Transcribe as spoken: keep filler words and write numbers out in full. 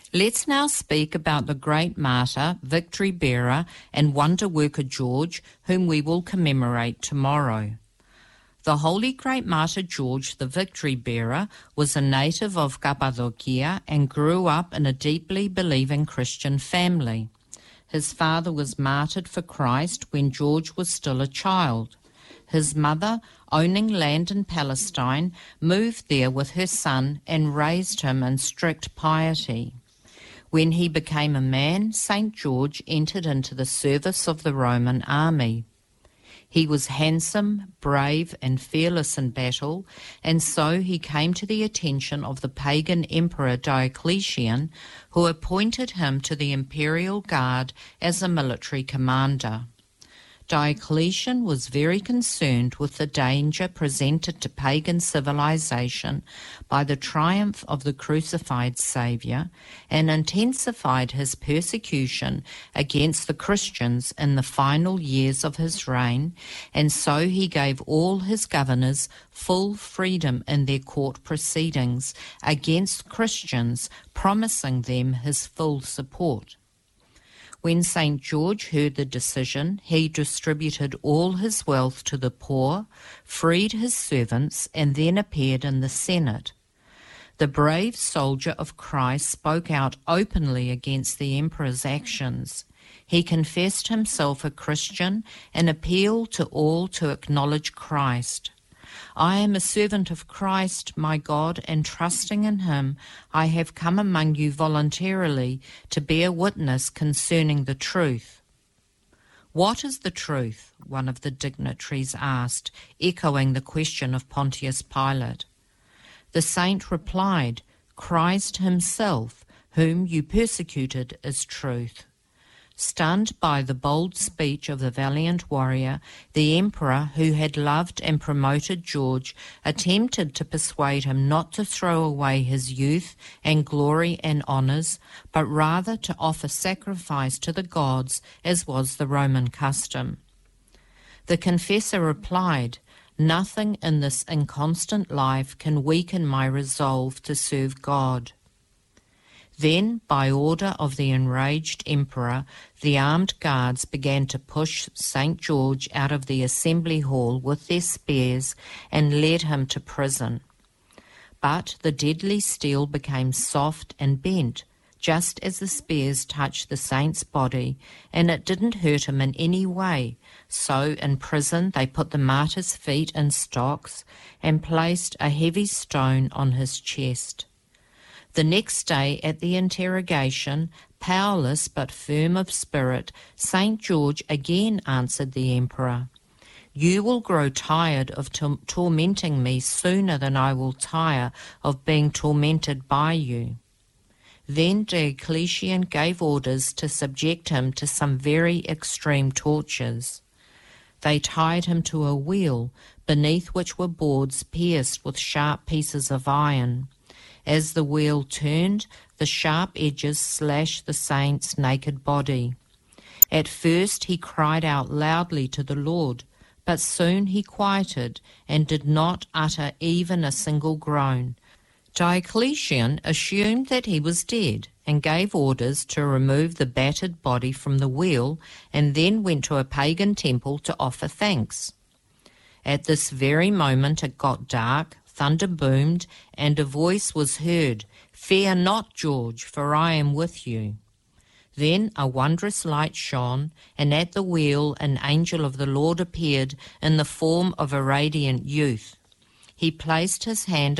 Let's now speak about the great martyr, victory bearer, and wonder worker George, whom we will commemorate tomorrow. The holy great martyr George, the victory bearer, was a native of Cappadocia and grew up in a deeply believing Christian family. His father was martyred for Christ when George was still a child. His mother, owning land in Palestine, moved there with her son and raised him in strict piety. When he became a man, Saint George entered into the service of the Roman army. He was handsome, brave, and fearless in battle, and so he came to the attention of the pagan emperor Diocletian, who appointed him to the imperial guard as a military commander. Diocletian was very concerned with the danger presented to pagan civilization by the triumph of the crucified Saviour, and intensified his persecution against the Christians in the final years of his reign, and so he gave all his governors full freedom in their court proceedings against Christians, promising them his full support. When Saint George heard the decision, he distributed all his wealth to the poor, freed his servants, and then appeared in the Senate. The brave soldier of Christ spoke out openly against the emperor's actions. He confessed himself a Christian and appealed to all to acknowledge Christ. I am a servant of Christ, my God, and trusting in him, I have come among you voluntarily to bear witness concerning the truth. What is the truth? One of the dignitaries asked, echoing the question of Pontius Pilate. The saint replied, Christ himself, whom you persecuted, is truth. Stunned by the bold speech of the valiant warrior, the emperor, who had loved and promoted George, attempted to persuade him not to throw away his youth and glory and honours, but rather to offer sacrifice to the gods, as was the Roman custom. The confessor replied, Nothing in this inconstant life can weaken my resolve to serve God. Then, by order of the enraged emperor, the armed guards began to push Saint George out of the assembly hall with their spears and led him to prison. But the deadly steel became soft and bent, just as the spears touched the saint's body, and it didn't hurt him in any way. So in prison they put the martyr's feet in stocks and placed a heavy stone on his chest. The next day at the interrogation, powerless but firm of spirit, Saint George again answered the emperor, You will grow tired of to- tormenting me sooner than I will tire of being tormented by you. Then Diocletian gave orders to subject him to some very extreme tortures. They tied him to a wheel, beneath which were boards pierced with sharp pieces of iron. As the wheel turned, the sharp edges slashed the saint's naked body. At first he cried out loudly to the Lord, but soon he quieted and did not utter even a single groan. Diocletian assumed that he was dead and gave orders to remove the battered body from the wheel, and then went to a pagan temple to offer thanks. At this very moment it got dark, thunder boomed, and a voice was heard, Fear not, George, for I am with you. Then a wondrous light shone, and at the wheel an angel of the Lord appeared in the form of a radiant youth. He placed his hand